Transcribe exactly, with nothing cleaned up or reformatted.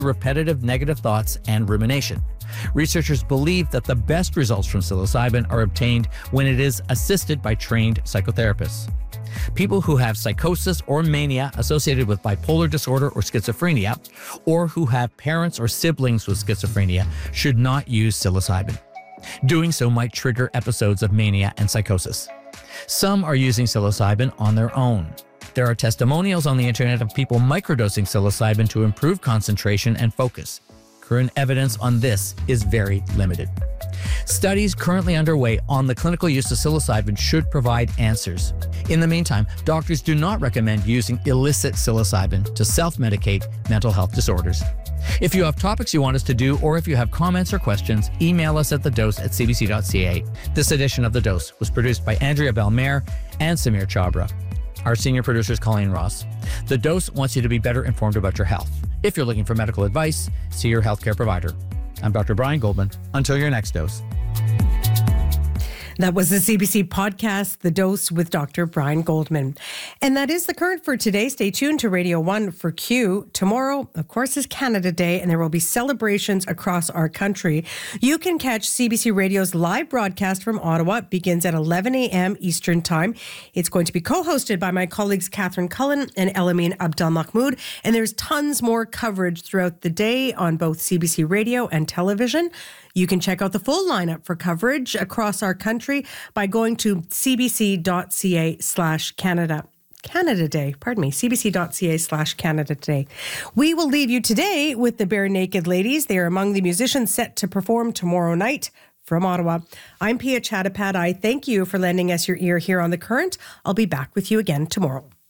repetitive negative thoughts and rumination. Researchers believe that the best results from psilocybin are obtained when it is assisted by trained psychotherapists. People who have psychosis or mania associated with bipolar disorder or schizophrenia, or who have parents or siblings with schizophrenia, should not use psilocybin. Doing so might trigger episodes of mania and psychosis. Some are using psilocybin on their own. There are testimonials on the internet of people microdosing psilocybin to improve concentration and focus. Current evidence on this is very limited. Studies currently underway on the clinical use of psilocybin should provide answers. In the meantime, doctors do not recommend using illicit psilocybin to self-medicate mental health disorders. If you have topics you want us to do, or if you have comments or questions, email us at the dose at c b c dot c a. This edition of The Dose was produced by Andrea Belmer and Samir Chabra. Our senior producer is Colleen Ross. The Dose wants you to be better informed about your health. If you're looking for medical advice, see your healthcare provider. I'm Doctor Brian Goldman. Until your next dose. That was the C B C podcast, The Dose with Doctor Brian Goldman. And that is the current for today. Stay tuned to Radio one for Q. Tomorrow, of course, is Canada Day, and there will be celebrations across our country. You can catch C B C Radio's live broadcast from Ottawa. It begins at eleven a.m. Eastern Time. It's going to be co-hosted by my colleagues Catherine Cullen and Elamine Abdel-Mahmoud. And there's tons more coverage throughout the day on both C B C Radio and television. You can check out the full lineup for coverage across our country by going to c b c dot c a slash Canada. Canada Day, pardon me, c b c dot c a slash Canada Day. We will leave you today with the Bare Naked Ladies. They are among the musicians set to perform tomorrow night from Ottawa. I'm Pia Chattopadhyay. Thank you for lending us your ear here on The Current. I'll be back with you again tomorrow.